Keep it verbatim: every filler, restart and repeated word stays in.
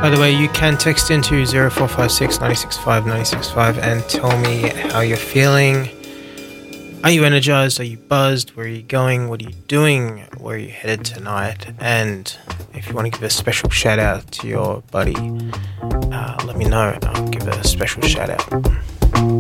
By the way, you can text into zero four five six nine six five nine six five and tell me how you're feeling. Are you energized? Are you buzzed? Where are you going? What are you doing? Where are you headed tonight? And if you want to give a special shout out to your buddy, uh, let me know and I'll give a special shout out.